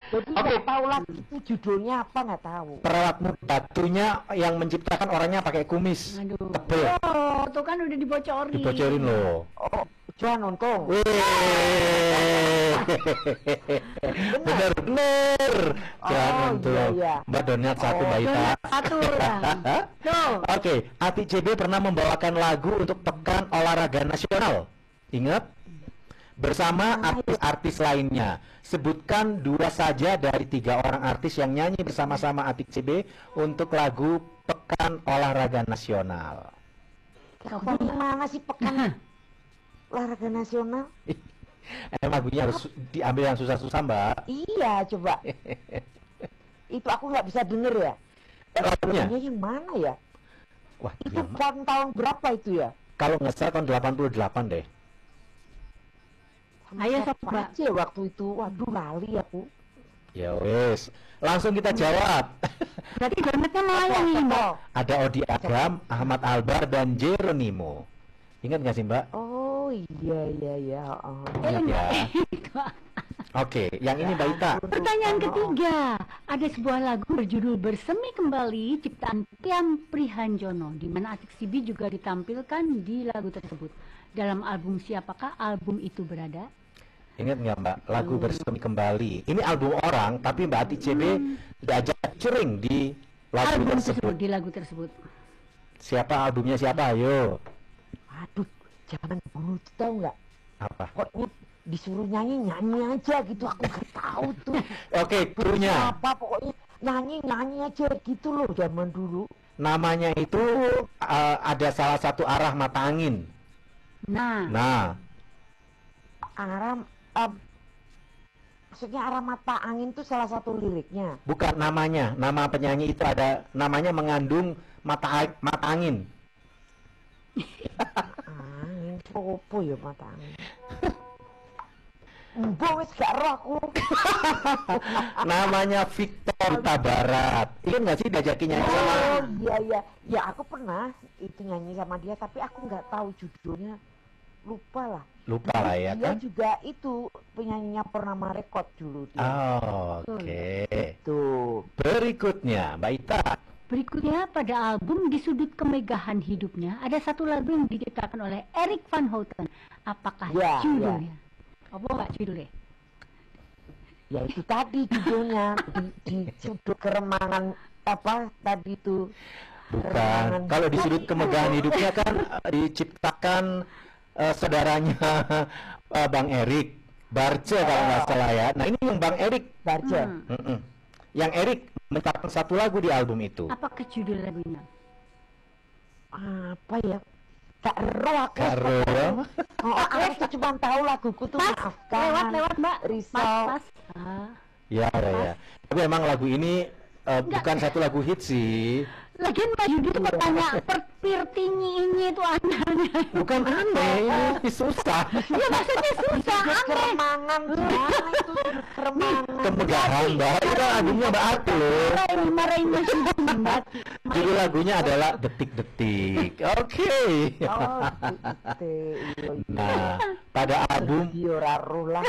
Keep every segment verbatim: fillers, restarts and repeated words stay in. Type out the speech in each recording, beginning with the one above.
Jadi Oke. nggak tahu lagi itu judulnya apa, nggak tahu. Perawat batunya yang menciptakan orangnya pakai kumis Aduh. tebel. Oh, tuh kan udah dibocorin. Dibocorin loh. Oh, jangan nonton. Wih. Bener bener. Jangan Oh, untuk iya, iya. Mbak Donat satu Oh, Mbak Ita. Donat satu lah. Tuh. Oke, Ati C B pernah membawakan lagu untuk Pekan Olahraga Nasional. Ingat? Bersama artis-artis lainnya. Sebutkan dua saja dari tiga orang artis yang nyanyi bersama-sama Ati C B untuk lagu Pekan Olahraga Nasional. Apa gimana sih pekan olahraga nasional? Emang lagunya harus diambil yang susah-susah, Mbak. Iya, coba. Itu aku nggak bisa denger ya. Lagunya? Lagunya yang mana ya? Wah, Itu iya, Mbak. tahun tahun berapa itu ya? Kalau nggak salah tahun delapan puluh delapan deh. Sama Ayo, siapa Mbak. aja waktu itu? Waduh, lali aku. Ya wes, langsung kita jawab. Berarti donatnya melayang nih, Mbak. Ada Odi Agam, Ahmad Albar, dan Jeronimo. Ingat nggak sih, Mbak? Oh iya iya iya. Oh. Ingat ya. Oke, yang ini Mbak Ita. Pertanyaan ketiga, ada sebuah lagu berjudul Bersemi Kembali ciptaan Tiam Prihanjono, di mana Atik Sibi juga ditampilkan di lagu tersebut. Dalam album siapakah album itu berada? Ingat nggak Mbak? Lagu Bersemi Kembali. Ini album orang, tapi Mbak Ati C B diajak cering di lagu album tersebut. tersebut, di lagu tersebut. Siapa albumnya siapa? Ayo. Aduh, jangan dulu tahu nggak? Apa? Pokoknya disuruh nyanyi nyanyi aja gitu, aku nggak tahu tuh. Oke, cluenya. Apa pokoknya nyanyi nyanyi aja gitu loh zaman dulu. Namanya itu uh, ada salah satu arah mata angin. Nah, Nah, Arah, um, maksudnya arah mata angin tuh salah satu liriknya. bukan namanya. Nama penyanyi itu ada namanya mengandung mata a- mata angin. Angin, apa ya mata angin? Mbok wis gak roh aku. Namanya Victor Tabarat. Ingat nggak sih diajakin nyanyi sama? Oh iya iya, ya aku pernah itu nyanyi sama dia, tapi aku nggak tahu judulnya, lupa lah. Lupa lah ya Dia kan? juga itu penyanyinya Purnama Rekod dulu dia. Oh, Oke. Tuh. Berikutnya, Mbak Ita. berikutnya pada album Di Sudut Kemegahan Hidupnya ada satu lagu yang diciptakan oleh Erik van Houten. Apakah Ya, judulnya? Apa nggak judulnya? Ya itu tadi judulnya di, di sudut keremangan apa tadi itu. Bukan. Kalau di sudut kemegahan hidupnya kan eh, diciptakan eh, saudaranya eh, Bang Erik Barce kalau nggak salah ya. Nah ini yang Bang Erik. Barja. Hmm. Mm-mm. Yang Erik menciptakan satu lagu di album itu. Apakah judul lagunya? Apa ya? Gak roh aku. Gak roh. Oh, aku tuh cuma tahu laguku tuh Pas, maafkan. lewat lewat Mbak. Risau. Pas pas. Ah. Ya, ya, ya. Tapi emang lagu ini eh, bukan satu lagu hit sih. Lagian Pak Yudi tuh bertanya pertirtinyi ini itu anehnya. Bukan aneh, ini susah. Ya maksudnya susah, Sudut aneh. keremangan gimana itu sudut keremangan. Kemegahan, Mbak. Itu kan albumnya Mbak Ati loh. Marahin, marahin Mas Yudi, Mbak. Judul lagunya adalah Detik-Detik. Oke. Oh, gitu. Iya, iya. Nah, pada album Iya, ora roh lah.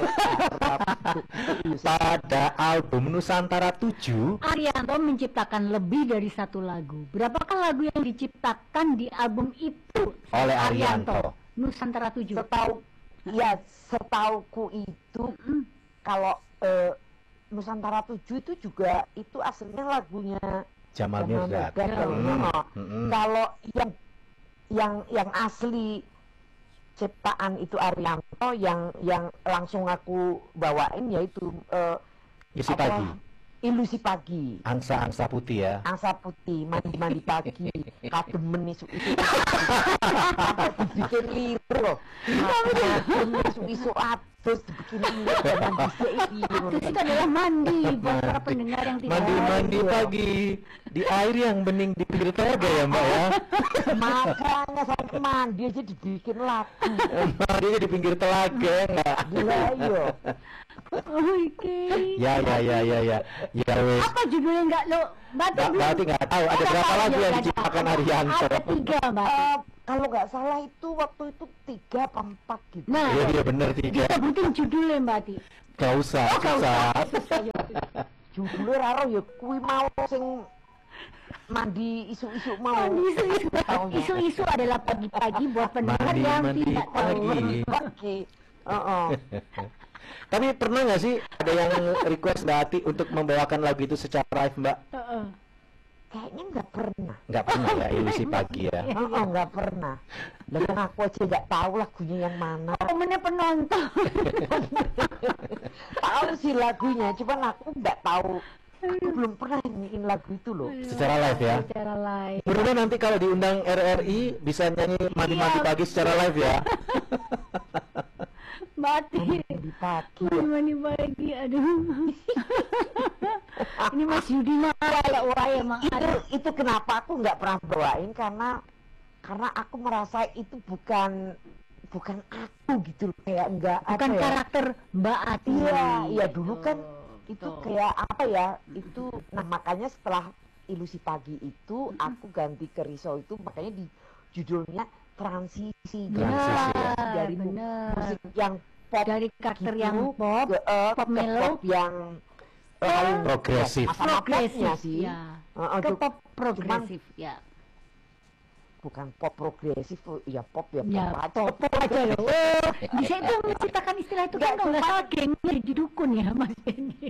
pada album Nusantara tujuh Arianto menciptakan lebih dari satu lagu. Berapakah lagu yang diciptakan di album itu Oleh Arianto? Nusantara tujuh. Setahu ya setauku itu Mm. kalau eh, Nusantara tujuh itu juga itu aslinya lagunya Jamal Jamal Mirdad. Mirdad, kalau Mm, nggak. mm-mm. Kalau yang yang yang asli ciptaan itu Arianto, yang yang langsung aku bawain yaitu eh, Isi apa, pagi, Ilusi Pagi. angsa-angsa putih ya. Angsa putih, mandi-mandi pagi, kademen isu isu dibikin liru loh. Kademen isu isu atus dibikin liru dan bisa Terus itu adalah mandi buat para pendengar yang tidak Mandi-mandi Iya. pagi di air yang bening di pinggir telaga ya Mbak ya. makanya saya mandi aja dibikin lagu. Mandinya di pinggir telaga enggak? Gila yo. Oke. Ya ya ya ya ya. Ya wes. Apa judulnya enggak lo? Mbak Mbak berarti nggak tahu ada Nggak berapa tahu, lagu ya, yang nggak diciptakan tahu. Arianto. Ada tiga Mbak. Eh, kalau nggak salah itu waktu itu tiga apa empat gitu. Nah, Iya iya benar tiga. kita sebutin judulnya Mbak Ti. Gak usah, Oh, nggak susah. usah. Susah, ya. Judulnya raro ya kuwi mau sing mandi isu-isu mau. Mandi isu-isu. Tahu ya? Isu-isu adalah pagi-pagi buat pendengar Mandi, yang mandi tidak tahu. pagi. Pagi. Heeh. Tapi pernah nggak sih ada yang request Mbak Ati untuk membawakan lagu itu secara live, Mbak? Heeh. Kayaknya nggak pernah. Nggak pernah ya, ilusi pagi ya. Heeh, nggak pernah. Dan aku aja nggak tahu lagunya yang mana. Temennya penonton. Tahu sih lagunya, cuman aku nggak tahu. Aku belum pernah nyanyiin lagu itu loh. Secara live ya. Secara live. Mudah-mudahan nanti kalau diundang R R I bisa nyanyi mandi-mandi Iya. pagi secara live ya. Mati. Di pagi. Mandi pagi, aduh. Ini Mas Yudi mah kayak wah emang Itu ada. itu kenapa aku nggak pernah bawain karena karena aku merasa itu bukan bukan aku gitu loh, kayak nggak Bukan apa ya. karakter Mbak Ati. Iya, iya dulu kan Gitu. itu kayak apa ya? Itu nah makanya setelah Ilusi Pagi itu aku ganti ke Risau itu makanya di judulnya transisi. Transisi, ya. Dari mu- bener. musik yang pop Dari karakter gitu yang pop, ke, eh, pop ke mellow. pop yang lain. Progresif. Sama popnya progresif sih. ya. Heeh, Ke cu- pop progresif ya. bukan pop progresif, ya pop ya pop Ya, aja. pop, pop aja loh. Oh, bisa itu menciptakan istilah itu kan Nggak, kalau nggak cuma- salah gengnya di dukun ya Mas Benny.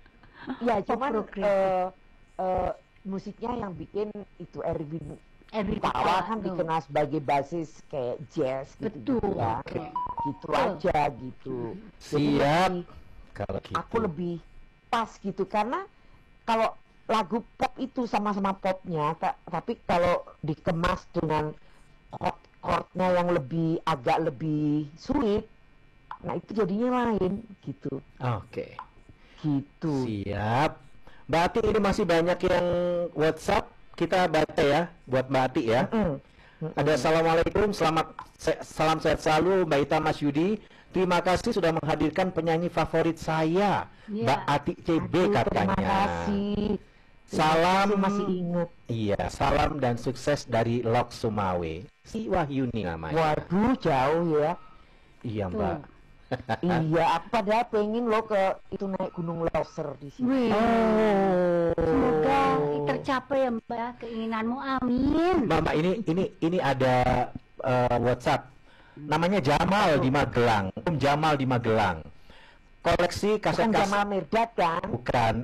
Ya Pop cuman progresif. eh, eh, musiknya yang bikin itu Erwin Erwin Tawa Tawa, kan tuh. dikenal sebagai basis kayak jazz gitu, Betul. ya. Oke. Gitu Betul. aja gitu. Jadi Siap. lebih- Kalau gitu. aku lebih pas gitu karena kalau lagu pop itu sama-sama popnya, ta- tapi kalau dikemas dengan chord-chordnya yang lebih agak lebih sulit, nah itu jadinya lain gitu, Oke. gitu. Siap. Mbak Ati ini masih banyak yang WhatsApp, kita baca ya buat Mbak Ati ya. Mm. Ada Assalamualaikum, selamat se- salam sehat selalu Mbak Ita, Mas Yudi. Terima kasih sudah menghadirkan penyanyi favorit saya, Iya. Mbak Ati C B Aduh, katanya. terima kasih. Salam. Terima kasih, masih inget. Iya, salam dan sukses dari Lok Sumawe. Si Wahyuni namanya. Waduh jauh ya. Iya, Tuh. Mbak. Iya, aku padahal pengen lo ke itu naik Gunung Loser di sini. Wih. Oh. Semoga tercapai ya Mbak ya, keinginanmu, amin. Mbak, Mbak, ini ini ini ada eh, WhatsApp. Namanya Jamal di Magelang. Om Jamal di Magelang. Koleksi Bukan kaset-kaset Jamal Mirdad kan? bukan.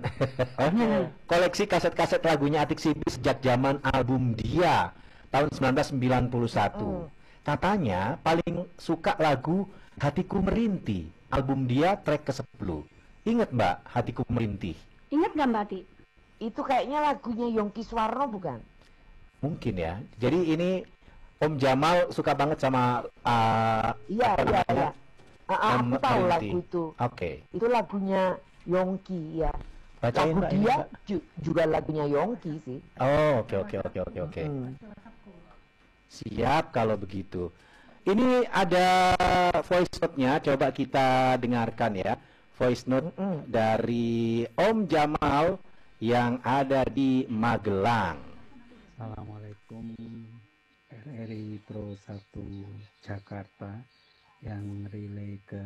Koleksi kaset-kaset lagunya Atik Sibi sejak zaman album Dia tahun seribu sembilan ratus sembilan puluh satu. Hmm. Katanya paling suka lagu Hatiku Merintih, album Dia track ke sepuluh. Ingat Mbak, Hatiku Merintih? Ingat nggak Mbak Ati? Itu kayaknya lagunya Yongki Swarno bukan? Mungkin ya. Jadi ini Om Jamal suka banget sama uh, Iya, apa iya, namanya? iya. Ah, ah, Om aku tahu Merintih. lagu itu. Oke. Itu lagunya Yongki ya. Bacain Lagu Mbak, ini, dia Mbak. ju- juga lagunya Yongki sih. Oh, oke oke oke oke oke. Hmm. Siap kalau begitu. Ini ada voice note-nya, coba kita dengarkan ya. Voice note Mm-mm. dari Om Jamal yang ada di Magelang. Assalamualaikum R R I Pro satu Jakarta yang relay ke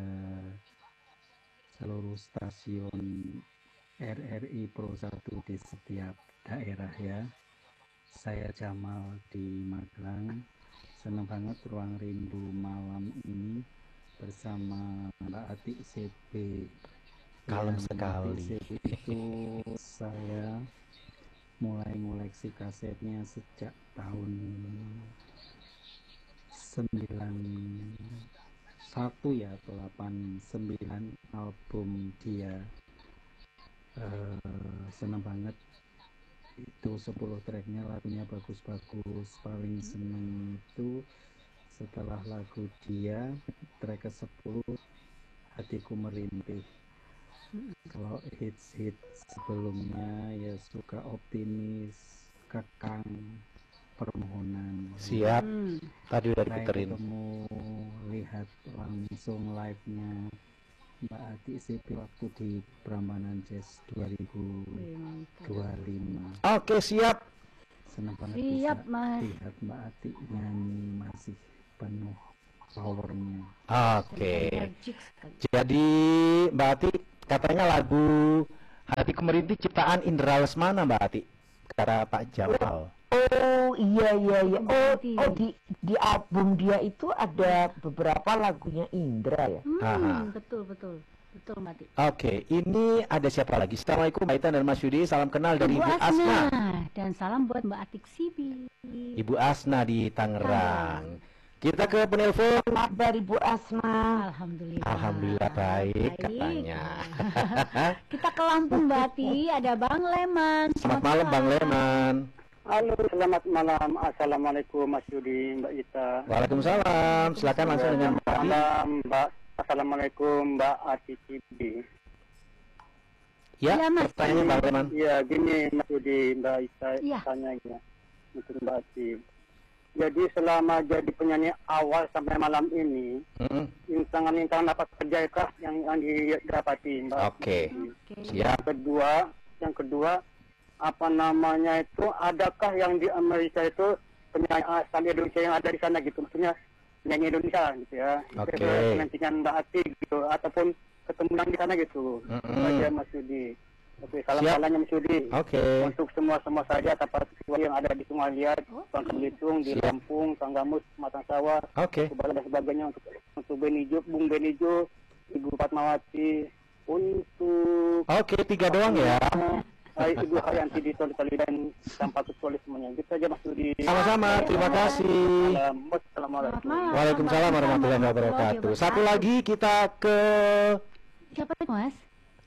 seluruh stasiun R R I Pro satu di setiap daerah ya. Saya Jamal di Magelang. Senang banget Ruang Rindu malam ini bersama Mbak Ati C B. Kalem Yang sekali. Ati C B itu saya mulai ngoleksi kasetnya sejak tahun sembilan satu ya atau delapan sembilan album dia. Eh, senang banget itu sepuluh tracknya, lagunya bagus-bagus. Paling seneng itu setelah lagu dia track ke sepuluh Hatiku Merintih. Kalau hits-hits sebelumnya ya suka Optimis, Kekang, Permohonan. Siap. Hmm. Tadi udah Saya diputerin. ketemu lihat langsung live-nya Mbak Ati sih waktu di Prambanan Jazz dua ribu dua puluh lima. Oke, siap. Senang banget Siap, bisa Mas. lihat Mbak Ati nyanyi masih penuh powernya. Oke. Energik sekali. Jadi Mbak Ati katanya lagu Hatiku Merintih ciptaan Indra Lesmana, Mbak Ati. Kata Pak Jamal. Oh iya iya iya. Oh, Berarti. oh di di album dia itu ada beberapa lagunya Indra ya. Aha. Hmm, betul betul betul Mbak Ati. Oke, ini ada siapa lagi? Assalamualaikum Mbak Ita dan Mas Yudi. Salam kenal dari Ibu Ibu Asna. Asna. Dan salam buat Mbak Atik Sibi. Ibu Asna di Tangerang. Kita ke penelpon. Kabar Ibu Asma. Alhamdulillah. Alhamdulillah baik, katanya. Kita ke Lampung Mbak Ati, ada Bang Leman. Selamat malam Bang Leman. Halo, selamat malam. Assalamualaikum Mas Yudi, Mbak Ita. Waalaikumsalam. Silakan langsung dengan Mbak Ati. Malam, Mbak. Assalamualaikum, Mbak Ati Cibi. Ya, Ya, Mas. pertanyaannya Bang Leman. Iya, gini Mas Yudi, Mbak Ita Iya. tanya ya untuk Mbak Ati. Jadi selama jadi penyanyi awal sampai malam ini, Mm-mm. rintangan-rintangan apa kerjakah yang yang didapati, Mbak? Oke. Oke. Siap. Yang kedua, yang kedua apa namanya itu, adakah yang di Amerika itu penyanyi asal Indonesia yang ada di sana gitu, maksudnya penyanyi Indonesia gitu ya. Oke. Itu kepentingan Mbak Ati gitu, ataupun ketemu di sana gitu. Mm-mm. Saja Mas Yudi. Oke, salam Siap. salahnya Mas Yudi. Oke. Untuk semua-semua saja tanpa siswa yang ada di Sungai Liat, Bangka Belitung, di Siap. Lampung, Tanggamus, Matang Sawah, Oke. Subang dan sebagainya, untuk untuk Benijo, Bung Benijo, Ibu Fatmawati, untuk Oke, tiga doang ya. uh, Ibu Haryanti di Toli dan tanpa kecuali semuanya. Gitu saja Mas Yudi. Sama-sama, terima kasih. Assalamualaikum. Selamat malam. Waalaikumsalam warahmatullahi wabarakatuh. Satu lagi kita ke Siapa itu Mas?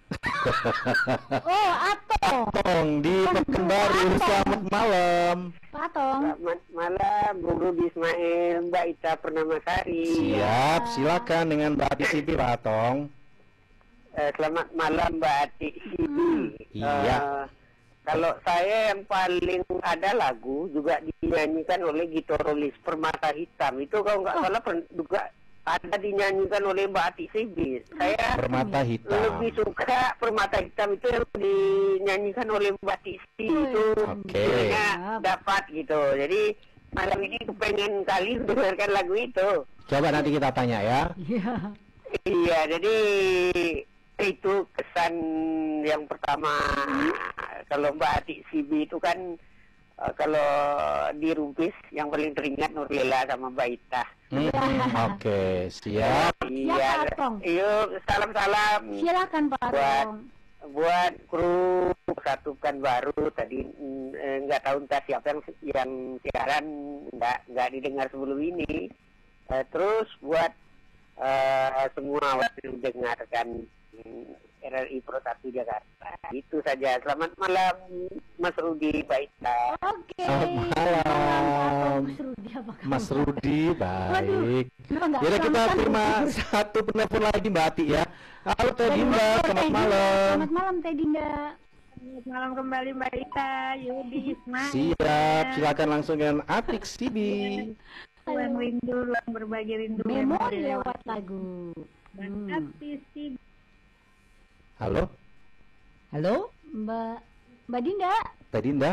Oh, Atong. Tong di Pekanbaru. Selamat malam. Pak Atong. Selamat malam, Bung Rudi Ismail, Mbak Ita Pernamasari. Siap, silakan dengan Mbak Ati Siti Pak Tong. Eh, selamat malam, Mbak Ati Sibi. Iya. Eh, kalau saya yang paling ada lagu juga dinyanyikan oleh Gito Rolis, Permata Hitam. Itu kalau nggak salah pen- juga ada dinyanyikan oleh Mbak Ati Sibi. Saya Permata Hitam. lebih suka Permata Hitam itu yang dinyanyikan oleh Mbak Ati Sibi. Itu Oke. feelnya dapat gitu. Jadi malam ini kepengen kali mendengarkan lagu itu. Coba nanti kita tanya ya. Iya. Iya, jadi itu kesan yang pertama. Kalau Mbak Ati Sibi itu kan eh, kalau di Rumpis yang paling teringat Nurlela sama Mbak Ita. Hmm, Oke, siap. Iya, Pak Atong. yuk salam-salam Silakan Pak buat Atong. buat kru Persatukan Baru tadi. mm, eh, nggak tahu entah siapa yang yang siaran nggak nggak didengar sebelum ini. Eh, terus buat eh, semua yang mendengarkan mm, R R I Pro satu Jakarta. Itu saja. Selamat malam Mas Rudi Baita. Oke. Selamat malam. Mas Rudi apa kabar? Mas Rudi, baik. Kenapa nggak Jadi kita selamat terima tidur? satu penelpon lagi Mbak Ati ya. Halo Teh Dari Dinda, Bogor, selamat Teh Dinda. malam. Selamat malam Teh Dinda. Selamat malam kembali Mbak Ita, Yudi, Ismail. Siap, silakan langsung dengan Atik Sibi. Ruang rindu, ruang berbagi rindu. Memori lewat lagu. Dan Hmm. artis si Halo, Halo? Mbak Mbak Dinda. Teh Dinda.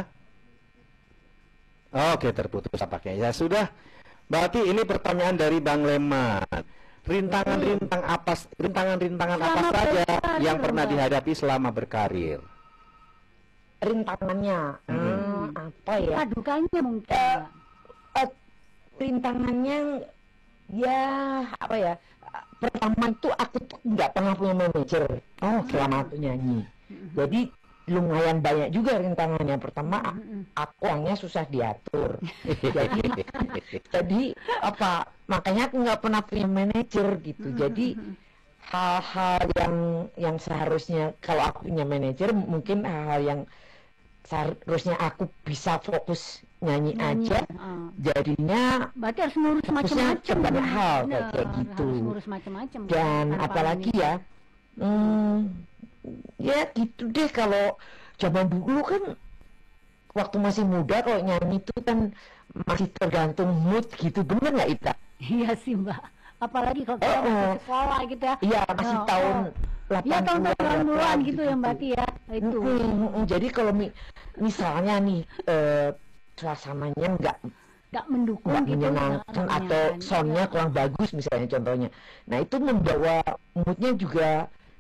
Oke, terputus apakah ya sudah. Berarti ini pertanyaan dari Bang Leman. Rintangan-rintang apa rintangan-rintangan apa Selama saja berkarir, yang pernah Mbak. dihadapi selama berkarir? Rintangannya Hmm. hmm, apa ya? Dukanya mungkin. Eh, Mbak. Eh, rintangannya ya apa ya? Pertama itu aku tuh nggak pernah punya manajer Oh, selama aku nyanyi. Jadi lumayan banyak juga rintangannya. Pertama a- aku orangnya susah diatur. jadi jadi apa? Makanya aku nggak pernah punya manajer gitu. Jadi hal-hal yang yang seharusnya kalau aku punya manajer mungkin hal-hal yang seharusnya aku bisa fokus nyanyi, Nyanyi, aja ah. jadinya Berarti harus ngurus Fokusnya macam-macam. ke banyak hal, kayak- Benar, kayak gitu. Harus ngurus macam-macam. dan Tanpa apalagi ini. ya hmm, ya gitu deh. Kalau zaman dulu kan waktu masih muda kalau nyanyi itu kan masih tergantung mood gitu, bener nggak Ita? Iya sih Mbak. Apalagi kalau kita Oh, masih oh. sekolah gitu ya. Iya masih Oh, tahun oh. delapan Iya tahun puluhan, sembilan puluhan gitu ya Mbak gitu. Tia. Itu. Mm-mm, mm-mm. Jadi kalau mi- misalnya nih eh, suasananya nggak Nggak mendukung nggak gitu. menyenangkan nggak atau menyenangkan. soundnya kurang bagus misalnya contohnya, nah itu membawa moodnya juga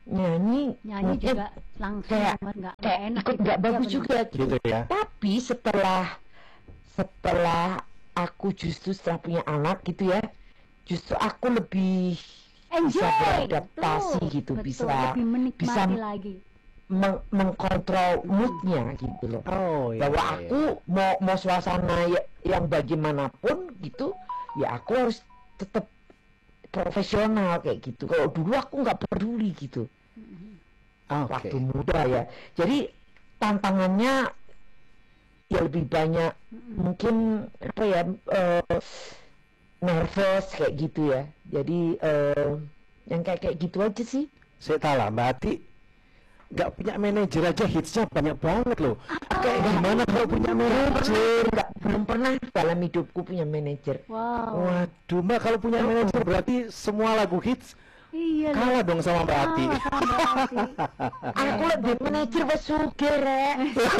nyanyi, Nyanyi moodnya juga langsung kayak nggak nggak kayak enak ikut gitu. nggak Iya, bagus benar. juga gitu. Gitu ya. Tapi setelah setelah aku justru setelah punya anak gitu ya, justru aku lebih Enjoy, bisa beradaptasi betul, gitu, betul, bisa lebih menikmati bisa lagi. meng- mengkontrol moodnya gitu loh. Oh iya. Bahwa iya, iya. aku mau mau suasana ya- yang bagaimanapun gitu, ya aku harus tetap profesional kayak gitu. Kalau dulu aku nggak peduli gitu. Oke. Waktu muda ya. Jadi tantangannya ya lebih banyak mungkin apa ya eh, nervous kayak gitu ya. Jadi eh, yang kayak kayak gitu aja sih. Saya tahu lah, Mbak Ati nggak punya manajer aja hitsnya banyak banget loh. Kayak gimana kalau punya manajer? Nggak, belum pernah dalam hidupku punya manajer. Wow. Waduh, Mbak kalau punya manajer berarti semua lagu hits Iya. kalah dong sama Mbak Ati. Sama sama berarti. Aku lebih manajer wes sugih rek.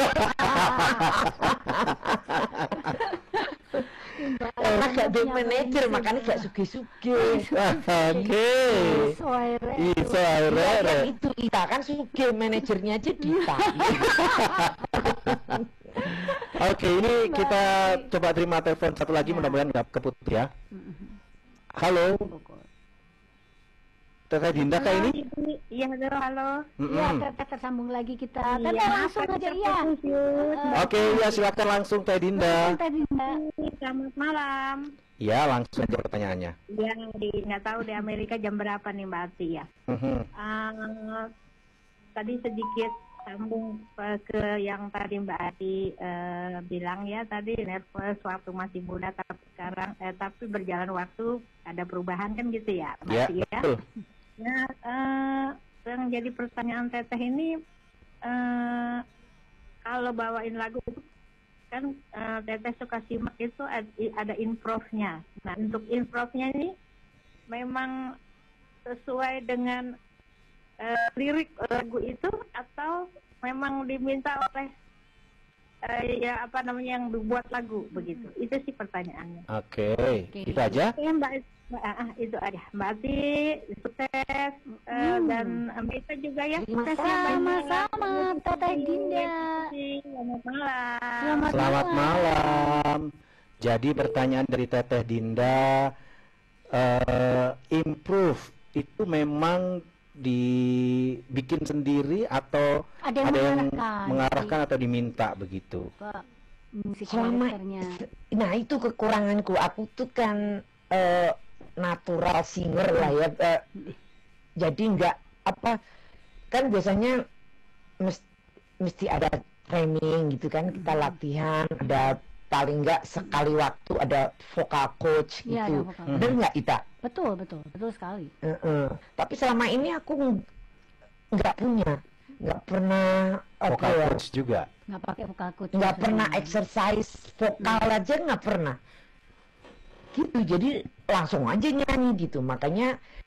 Orang gak ada manajer makanya gak sugih-sugih. Oke. Soere. Iso Iya, akhirnya. kan itu Ita kan sugih, manajernya aja Dita. Oke, ini kita coba terima telepon satu lagi, mudah-mudahan nggak keputus ya. Halo, Teteh Dinda kah ini? Iya, halo, halo. Iya, Mm-mm. Teteh tersambung lagi kita. Iya, Teteh langsung maaf, aja aku iya. terputus, Yud. Oke, ya silakan langsung Teh Dinda. Teteh Dinda. Selamat malam. Ya, langsung aja pertanyaannya. Ya, di nggak tahu di Amerika jam berapa nih Mbak Ati ya. Mhm. Eh, tadi sedikit sambung eh, ke yang tadi Mbak Ati eh, bilang ya tadi nervous waktu masih muda tapi sekarang eh, tapi berjalan waktu ada perubahan kan gitu ya Mbak Ya, Ati ya. betul. Nah, eh, yang jadi pertanyaan Teteh ini eh, kalau bawain lagu itu kan eh, Teteh suka simak itu ad- ada improve-nya. Nah, untuk improve-nya ini memang sesuai dengan eh, lirik lagu itu atau memang diminta oleh eh, ya apa namanya yang dibuat lagu begitu. Itu sih pertanyaannya. Oke, Oke. itu aja. Ya Mbak, Mbak ah, ah, itu aja. Mbak Ati sukses eh, Hmm. dan Mbak Ita juga ya. Terima Sukses kasih. ya, banyak. Sama-sama, Teteh Dinda. Selamat malam. Selamat, Selamat malam. Jadi pertanyaan dari Teteh Dinda, eh, improve itu memang dibikin sendiri atau Ada yang ada yang mengarahkan. mengarahkan atau diminta begitu? Pak musik Selama directornya. nah itu kekuranganku. Aku tuh kan eh, natural singer lah ya. eh, jadi nggak apa kan biasanya mes- mesti ada training gitu kan, kita latihan, ada paling nggak sekali waktu ada vocal coach Iya, gitu. ada vocal Bener nggak Ita? Betul, betul, betul sekali. Heeh. Tapi selama ini aku ng- nggak punya, nggak pernah apa Vocal ya, coach juga. Nggak pakai vocal coach. nggak maksudnya. pernah exercise vokal aja nggak pernah. Gitu, jadi langsung aja nyanyi gitu. Makanya